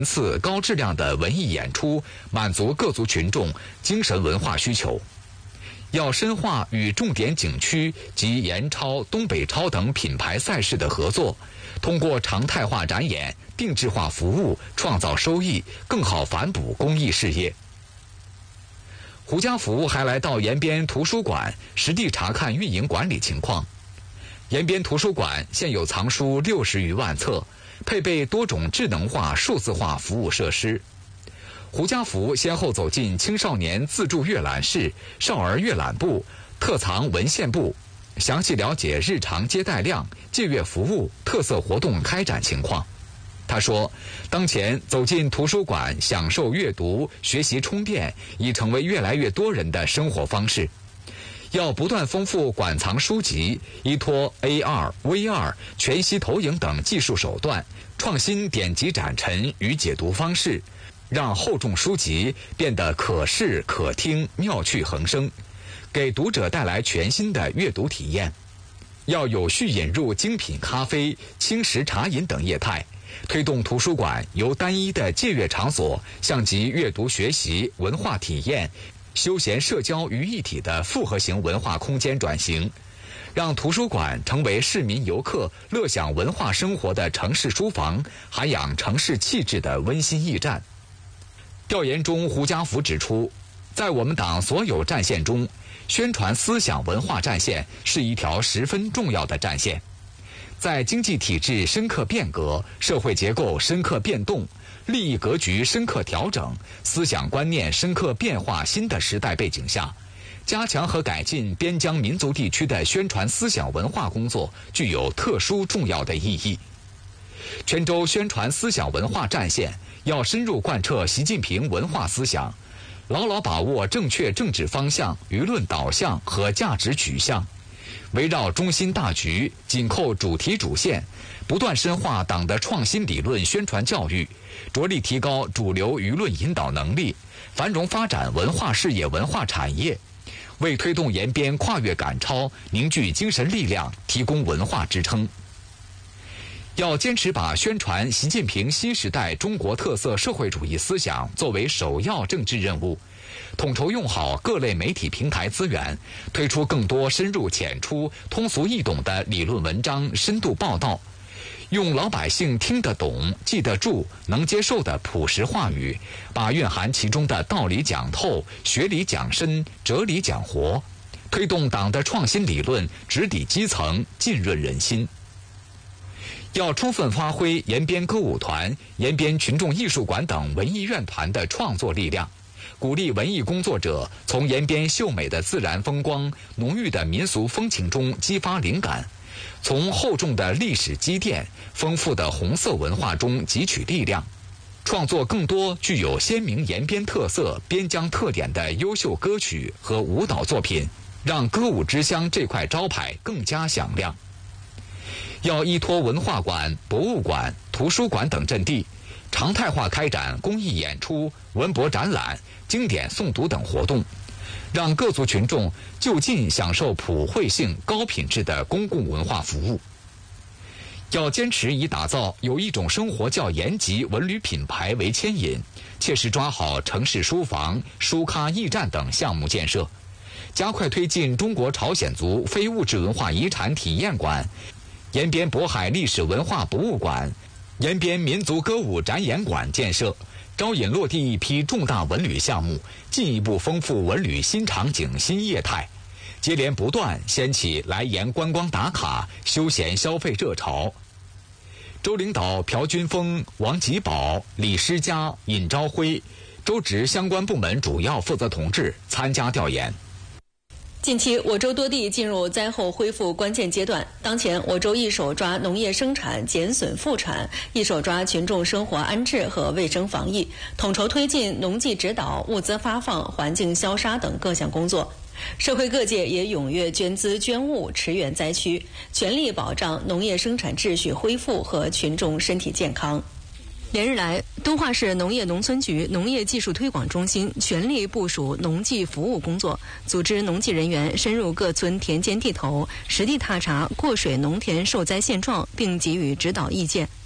次高质量的文艺演出，满足各族群众精神文化需求。要深化与重点景区及延超、东北超等品牌赛事的合作，通过常态化展演、定制化服务创造收益，更好反哺公益事业。胡家福还来到延边图书馆实地查看运营管理情况。延边图书馆现有藏书60余万册，配备多种智能化、数字化服务设施。胡家福先后走进青少年自助阅览室、少儿阅览部、特藏文献部，详细了解日常接待量、借阅服务、特色活动开展情况。他说，当前走进图书馆享受阅读、学习充电已成为越来越多人的生活方式。要不断丰富馆藏书籍，依托 AR、VR、全息投影等技术手段，创新典籍展陈与解读方式，让厚重书籍变得可视可听、妙趣横生，给读者带来全新的阅读体验。要有序引入精品咖啡、轻食茶饮等业态，推动图书馆由单一的借阅场所向集阅读学习、文化体验、休闲社交于一体的复合型文化空间转型，让图书馆成为市民游客乐享文化生活的城市书房，涵养城市气质的温馨驿站。调研中，胡家福指出，在我们党所有战线中，宣传思想文化战线是一条十分重要的战线。在经济体制深刻变革、社会结构深刻变动、利益格局深刻调整、思想观念深刻变化新的时代背景下，加强和改进边疆民族地区的宣传思想文化工作具有特殊重要的意义。泉州宣传思想文化战线要深入贯彻习近平文化思想，牢牢把握正确政治方向、舆论导向和价值取向，围绕中心大局，紧扣主题主线，不断深化党的创新理论宣传教育，着力提高主流舆论引导能力，繁荣发展文化事业、文化产业，为推动延边跨越赶超凝聚精神力量，提供文化支撑。要坚持把宣传习近平新时代中国特色社会主义思想作为首要政治任务，统筹用好各类媒体平台资源，推出更多深入浅出、通俗易懂的理论文章、深度报道，用老百姓听得懂、记得住、能接受的朴实话语，把蕴含其中的道理讲透、学理讲深、哲理讲活，推动党的创新理论直抵基层、浸润人心。要充分发挥延边歌舞团、延边群众艺术馆等文艺院团的创作力量，鼓励文艺工作者从延边秀美的自然风光、浓郁的民俗风情中激发灵感，从厚重的历史积淀、丰富的红色文化中汲取力量，创作更多具有鲜明延边特色、边疆特点的优秀歌曲和舞蹈作品，让歌舞之乡这块招牌更加响亮。要依托文化馆、博物馆、图书馆等阵地，常态化开展公益演出、文博展览、经典诵读等活动，让各族群众就近享受普惠性、高品质的公共文化服务。要坚持以打造有一种生活较延吉文旅品牌为牵引，切实抓好城市书房、书咖驿站等项目建设，加快推进中国朝鲜族非物质文化遗产体验馆、延边渤海历史文化博物馆、延边民族歌舞展演馆建设，招引落地一批重大文旅项目，进一步丰富文旅新场景新业态，接连不断掀起来延观光打卡、休闲消费热潮。周领导朴军峰、王吉宝、李诗佳、尹朝辉，周职相关部门主要负责同志参加调研。 近期，我州多地进入灾后恢复关键阶段。当前，我州一手抓农业生产减损复产，一手抓群众生活安置和卫生防疫，统筹推进农技指导、物资发放、环境消杀等各项工作。社会各界也踊跃捐资捐物，驰援灾区，全力保障农业生产秩序恢复和群众身体健康。连日来，敦化市农业农村局农业技术推广中心全力部署农技服务工作，组织农技人员深入各村田间地头，实地踏查过水农田受灾现状，并给予指导意见。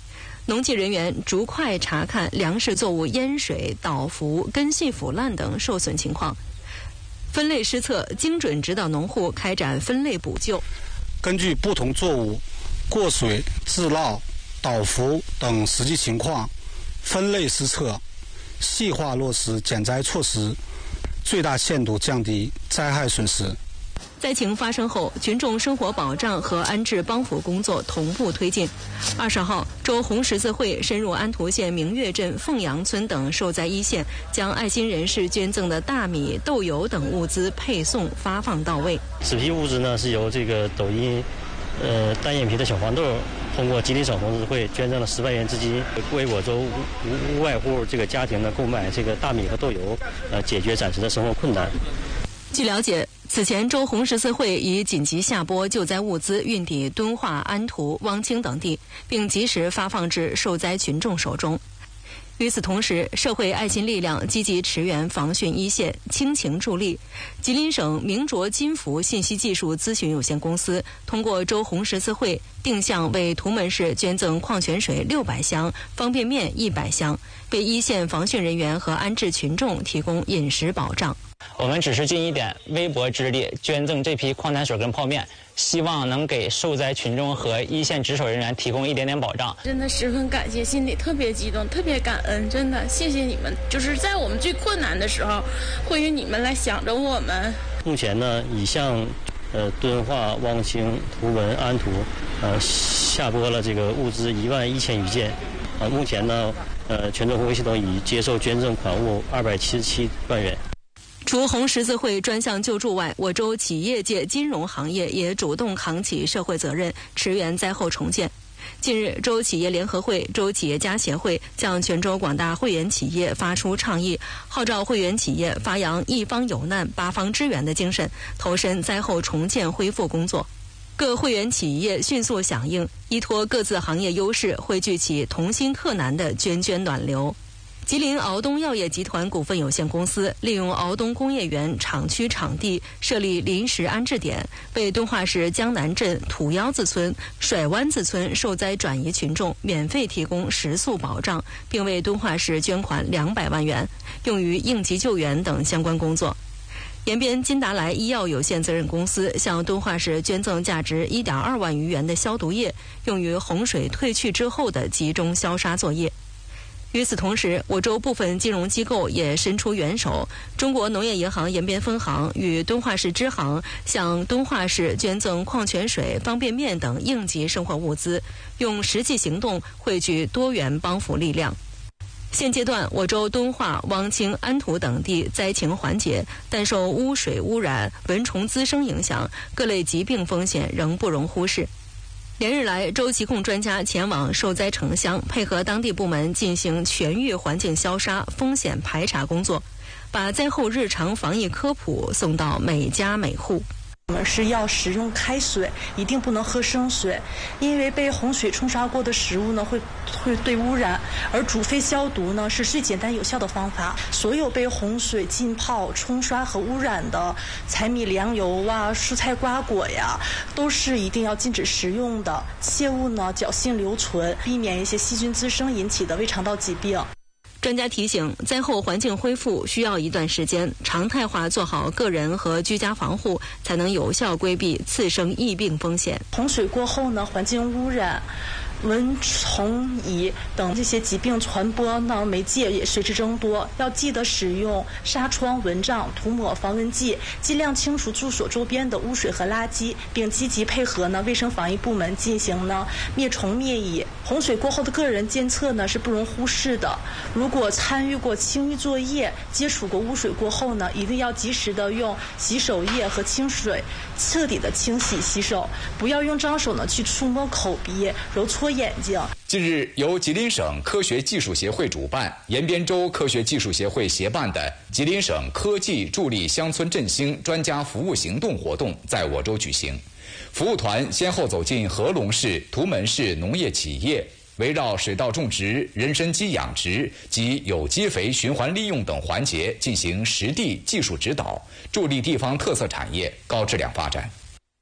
农技人员逐块查看粮食作物淹水、倒伏、根系腐烂等受损情况，分类施策，精准指导农户开展分类补救。 根据不同作物过水、自涝、倒伏等实际情况，分类施策，细化落实减灾措施，最大限度降低灾害损失。 灾情发生后，群众生活保障和安置帮扶工作同步推进。20号，州红十字会深入安图县明月镇凤阳村等受灾一线，将爱心人士捐赠的大米、豆油等物资配送发放到位。 此批物资呢，是由这个抖音单眼皮的小黄豆通过吉林省红十字会捐赠了10万元资金，为我州无外户这个家庭呢购买这个大米和豆油，解决暂时的生活困难。 据了解，此前州红十字会已紧急下拨救灾物资运抵敦化、安图、汪清等地，并及时发放至受灾群众手中。与此同时，社会爱心力量积极驰援防汛一线，倾情助力。吉林省明卓金福信息技术咨询有限公司通过州红十字会定向为图门市捐赠矿泉水600箱、方便面100箱，为一线防汛人员和安置群众提供饮食保障。 我们只是尽一点微薄之力捐赠这批矿泉水跟泡面，希望能给受灾群众和一线值守人员提供一点点保障。 真的十分感谢，心里特别激动，特别感恩，真的谢谢你们，就是在我们最困难的时候，会与你们来想着我们。 目前呢，已向敦化、汪清、图文、安图下拨了这个物资11000余件。目前呢，全州红会系统已接受捐赠款物277万元。 除红十字会专项救助外，我州企业界金融行业也主动扛起社会责任，驰援灾后重建。近日，州企业联合会、州企业家协会向全州广大会员企业发出倡议，号召会员企业发扬一方有难八方支援的精神，投身灾后重建恢复工作。各会员企业迅速响应，依托各自行业优势，汇聚起同心克难的涓涓暖流。吉林敖东药业集团股份有限公司利用敖东工业园厂区场地设立临时安置点，为敦化市江南镇土腰子村、甩湾子村受灾转移群众免费提供食宿保障，并为敦化市捐款200万元，用于应急救援等相关工作。延边金达莱医药有限责任公司向敦化市捐赠价值1.2万余元的消毒液，用于洪水退去之后的集中消杀作业。与此同时，我州部分金融机构也伸出援手。中国农业银行延边分行与敦化市支行向敦化市捐赠矿泉水、方便面等应急生活物资，用实际行动汇聚多元帮扶力量。现阶段，我州敦化、汪清、安图等地灾情缓解，但受污水污染、蚊虫滋生影响，各类疾病风险仍不容忽视。连日来，州疾控专家前往受灾城乡，配合当地部门进行全域环境消杀、风险排查工作，把灾后日常防疫科普送到每家每户。 我们是要食用开水，一定不能喝生水，因为被洪水冲刷过的食物呢会对污染，而煮沸消毒呢是最简单有效的方法。所有被洪水浸泡、冲刷和污染的柴米粮油啊、蔬菜瓜果呀，都是一定要禁止食用的，切勿呢侥幸留存，避免一些细菌滋生引起的胃肠道疾病。 专家提醒，灾后环境恢复需要一段时间，常态化做好个人和居家防护，才能有效规避次生疫病风险。 洪水过后呢，环境污染、蚊虫蚁等这些疾病传播呢媒介也随之增多，要记得使用纱窗、蚊帐、涂抹防蚊剂，尽量清除住所周边的污水和垃圾，并积极配合卫生防疫部门进行灭虫灭蚁。洪水过后的个人监测是不容忽视的。如果参与过清淤作业、接触过污水过后一定要及时的用洗手液和清水彻底的清洗洗手，不要用脏手去触摸口鼻、揉搓眼睛。 近日，由吉林省科学技术协会主办、延边州科学技术协会协办的吉林省科技助力乡村振兴专家服务行动活动在我州举行。服务团先后走进合龙市、图门市农业企业，围绕水稻种植、人参鸡养殖及有机肥循环利用等环节进行实地技术指导，助力地方特色产业高质量发展。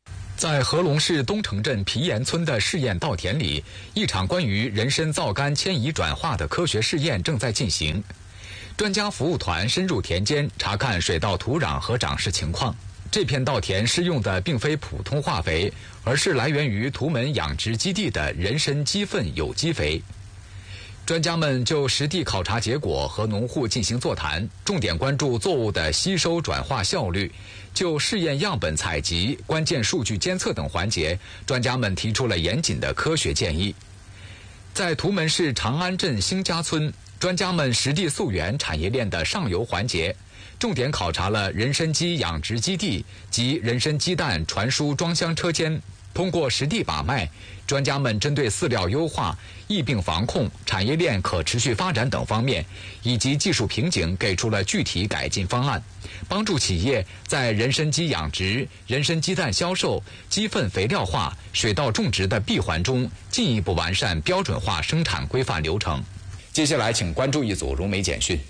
在合隆市东城镇皮岩村的试验稻田里，一场关于人参皂苷迁移转化的科学试验正在进行。专家服务团深入田间查看水稻土壤和长势情况。这片稻田施用的并非普通化肥，而是来源于图门养殖基地的人参鸡粪有机肥。专家们就实地考察结果和农户进行座谈，重点关注作物的吸收转化效率。就试验样本采集、关键数据监测等环节，专家们提出了严谨的科学建议。在图门市长安镇兴家村，专家们实地溯源产业链的上游环节，重点考察了人参鸡养殖基地及人参鸡蛋传输装箱车间。通过实地把脉，专家们针对饲料优化、疫病防控、产业链可持续发展等方面，以及技术瓶颈给出了具体改进方案，帮助企业在人参鸡养殖、人参鸡蛋销售、鸡粪肥料化、水稻种植的闭环中，进一步完善标准化生产规范流程。接下来请关注一组融媒简讯。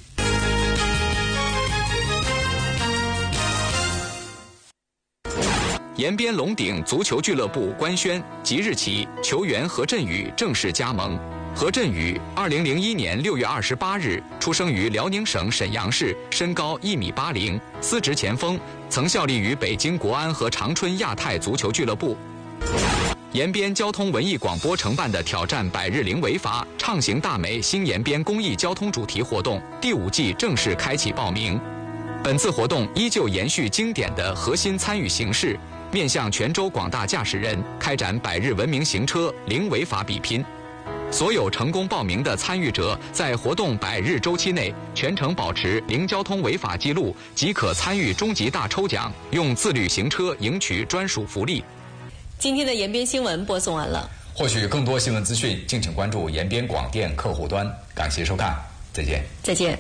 延边龙鼎足球俱乐部官宣，即日起，球员何振宇正式加盟。何振宇2001年6月28日出生于辽宁省沈阳市，身高1.80米，司职前锋，曾效力于北京国安和长春亚泰足球俱乐部。延边交通文艺广播承办的挑战百日零违法，畅行大美新延边公益交通主题活动第5季正式开启报名。本次活动依旧延续经典的核心参与形式，面向全州广大驾驶人开展百日文明行车零违法比拼。所有成功报名的参与者在活动100日周期内全程保持零交通违法记录，即可参与终极大抽奖，用自律行车赢取专属福利。 今天的延边新闻播送完了。 获取更多新闻资讯，敬请关注延边广电客户端。感谢收看，再见。 再见。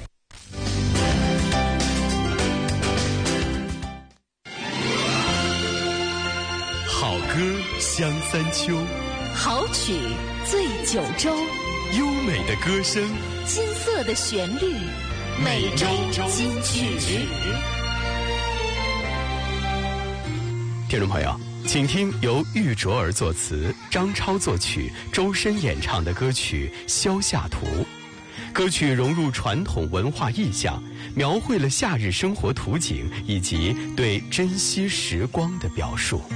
好歌香三秋， 好曲醉九州， 优美的歌声， 金色的旋律，每周金曲。 听众朋友，请听由玉卓儿作词、张超作曲、周深演唱的歌曲《萧夏图》。歌曲融入传统文化意象，描绘了夏日生活图景以及对珍惜时光的表述。